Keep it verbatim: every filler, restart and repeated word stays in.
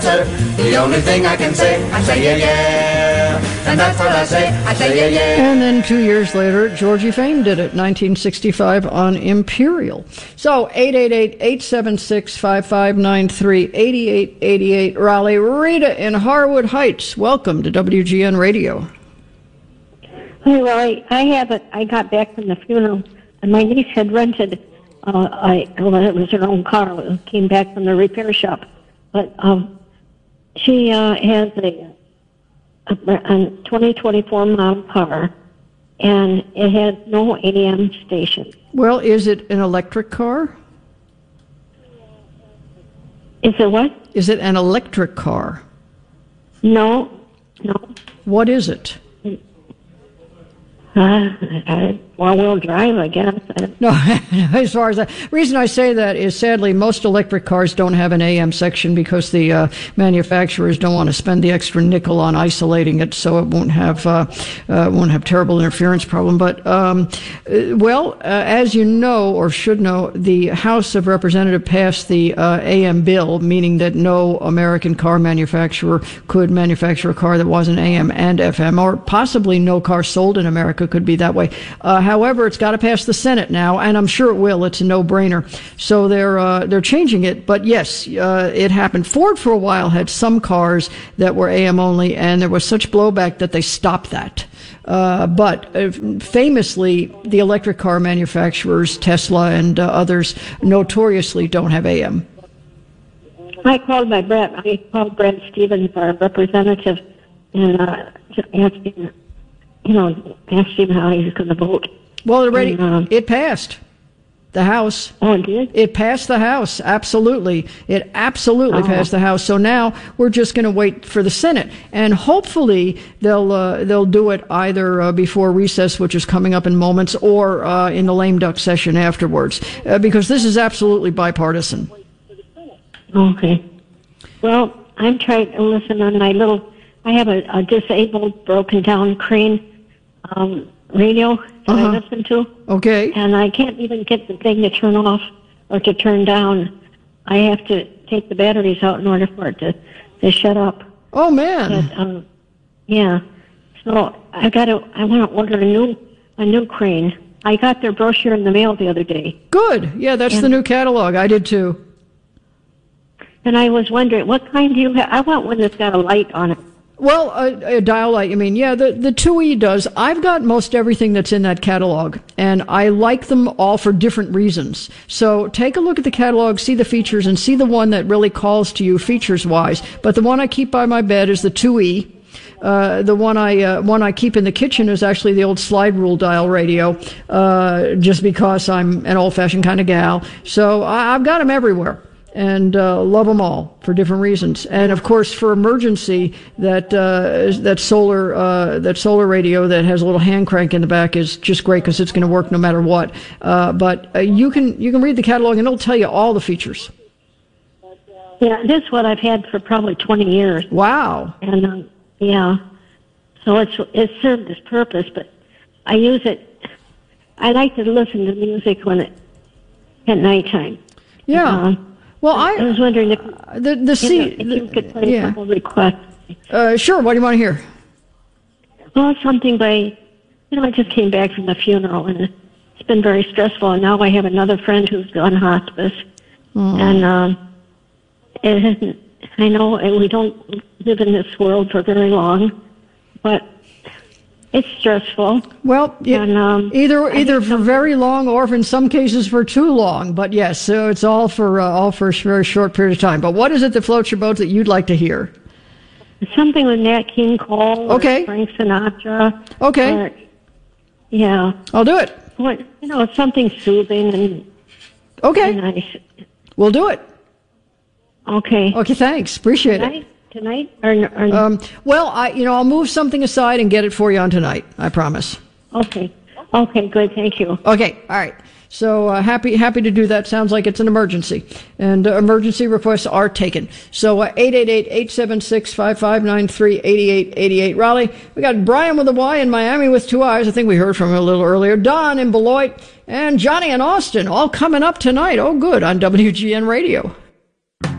The only thing I can say, I say yeah, yeah. And that's what I say, I say yeah, yeah. And then two years later, Georgie Fame did it, nineteen sixty-five on Imperial. So, eight eight eight, eight seven six, five five nine three, eight eight eight eight, Raleigh. Rita in Harwood Heights, welcome to W G N Radio. Hey, Roy, I have it. I got back from the funeral, and my niece had rented, uh, I, well, it was her own car. It came back from the repair shop. But, um, She uh, has a, a, a twenty twenty-four model car, and it has no A M station. Well, is it an electric car? Is it what? Is it an electric car? No, no. What is it? Uh, uh, four-wheel drive, I guess. No, as far as that. The reason I say that is, sadly, most electric cars don't have an A M section because the uh, manufacturers don't want to spend the extra nickel on isolating it, so it won't have uh, uh, won't have terrible interference problem. But um, uh, well, uh, as you know or should know, the House of Representatives passed the uh, A M bill, meaning that no American car manufacturer could manufacture a car that wasn't A M and F M, or possibly no car sold in America could be that way. Uh, however, it's got to pass the Senate now, and I'm sure it will. It's a no-brainer. So they're uh, they're changing it. But yes, uh, it happened. Ford for a while had some cars that were A M only, and there was such blowback that they stopped that. Uh, but uh, famously, the electric car manufacturers, Tesla and uh, others, notoriously don't have A M. I called my Brett. I called Brad Stevens, our representative, and uh, asked him, you know, asked him how he was going to vote. Well, already, and, um, it passed the House. Oh, it did? It passed the House, absolutely. It absolutely oh. passed the House. So now we're just going to wait for the Senate, and hopefully they'll uh, they'll do it either uh, before recess, which is coming up in moments, or uh, in the lame duck session afterwards, uh, because this is absolutely bipartisan. Okay. Well, I'm trying to listen on my little. I have a, a disabled, broken down crane um, radio that uh-huh. I listen to. Okay. And I can't even get the thing to turn off or to turn down. I have to take the batteries out in order for it to, to shut up. Oh, man. But, um, yeah. So I got to. I want to order a new a new crane. I got their brochure in the mail the other day. Good. Yeah, that's and, the new catalog. I did too. And I was wondering, what kind do you have? I want one that's got a light on it. Well, a, a dial light, you mean. Yeah, the, the two E does. I've got most everything that's in that catalog, and I like them all for different reasons. So take a look at the catalog, see the features, and see the one that really calls to you features-wise. But the one I keep by my bed is the two E. Uh, the one I uh, one I keep in the kitchen is actually the old slide rule dial radio, uh, just because I'm an old-fashioned kind of gal. So I, I've got them everywhere. And uh, love them all for different reasons, and of course for emergency, that uh, that solar uh, that solar radio that has a little hand crank in the back is just great because it's going to work no matter what. Uh, but uh, you can you can read the catalog and it'll tell you all the features. Yeah, this is what I've had for probably twenty years. Wow. And um, yeah, so it's it served its purpose, but I use it. I like to listen to music when it at nighttime. Yeah. Uh, Well, I, I was wondering if, uh, the, the C, you, know, if you could play yeah. a couple requests. Uh, sure, what do you want to hear? Well, something by, you know, I just came back from the funeral, and it's been very stressful, and now I have another friend who's on hospice. Mm. And um, it hasn't, I know and we don't live in this world for very long, but it's stressful. Well, it, and, um, either either for very long or in some cases for too long. But yes, so it's all for uh, all for a very short period of time. But what is it that floats your boat that you'd like to hear? Something with Nat King Cole. Okay. Or Frank Sinatra. Okay. Or, yeah. I'll do it. What you know, something soothing and okay. And nice. We'll do it. Okay. Okay. Thanks. Appreciate Tonight? it. Tonight? Or, or um, well, I, you know, I'll move something aside and get it for you on tonight. I promise. Okay. Okay, good. Thank you. Okay. All right. So uh, happy happy to do that. Sounds like it's an emergency. And uh, emergency requests are taken. So uh, eight eight eight, eight seven six, five five nine three, eight eight eight eight. Raleigh, we got Brian with a Y in Miami with two I's. I think we heard from him a little earlier. Don in Beloit and Johnny in Austin all coming up tonight. Oh, good, on W G N Radio.